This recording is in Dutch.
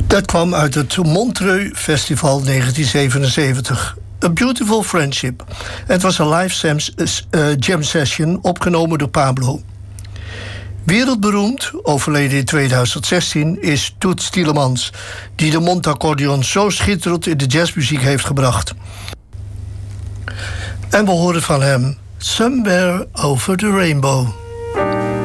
Dat kwam uit het Montreux Festival 1977. A Beautiful Friendship. Het was een live jam session opgenomen door Pablo. Wereldberoemd, overleden in 2016, is Toots Thielemans, die de mondaccordeon zo schitterend in de jazzmuziek heeft gebracht. En we horen van hem Somewhere Over the Rainbow.